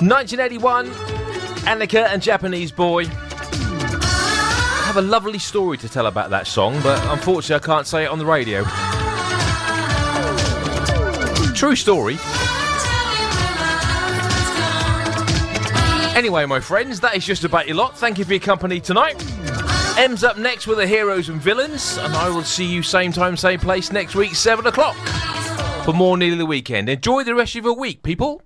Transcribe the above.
1981, Annika and Japanese Boy. I have a lovely story to tell about that song, but unfortunately I can't say it on the radio. True story. Anyway, my friends, that is just about your lot. Thank you for your company tonight. M's up next with the heroes and villains, and I will see you same time, same place next week, 7 o'clock, for more Nearly the Weekend. Enjoy the rest of your week, people.